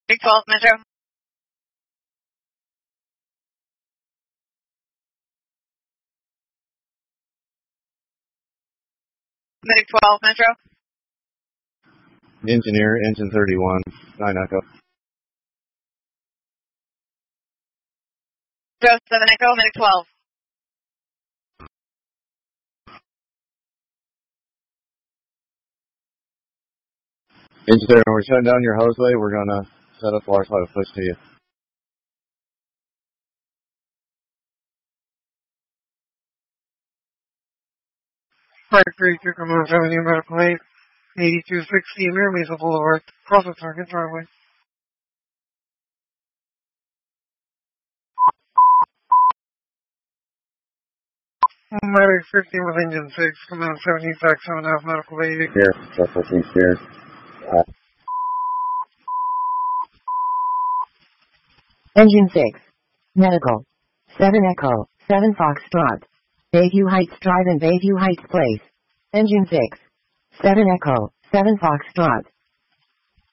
Medic 12 Metro. Medic 12 Metro. Engineer, engine 31, 9 Echo. Joe 7 Echo, Medic 12. Engineer, we're shutting down your hoseway. We're going to set up Wi-Fi to push to you. 532 Commerce Avenue, Medical Aid, 8260 Mira Mesa Boulevard, cross the target driveway. Medic 15 with engine 6, command 17 back 7.5 Medical Aid. Here, that's what he's here. Engine 6. Medical. 7 Echo, 7 Foxtrot. Bayview Heights Drive and Bayview Heights Place. Engine 6. 7 Echo, 7 Foxtrot.